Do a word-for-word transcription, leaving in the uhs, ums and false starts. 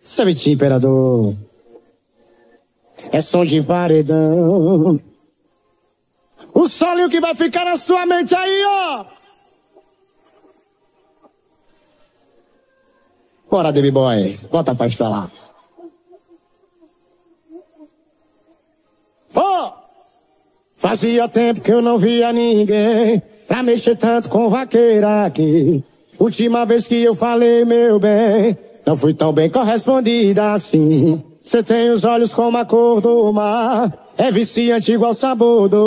Sabitinho, imperador. É som de paredão. O solinho que vai ficar na sua mente aí, ó. Bora, Baby Boy. Bota pra instalar. Ó. Oh! Fazia tempo que eu não via ninguém pra mexer tanto com vaqueira aqui. Última vez que eu falei, meu bem, não fui tão bem correspondida assim. Cê tem os olhos como a cor do mar, é viciante igual sabor do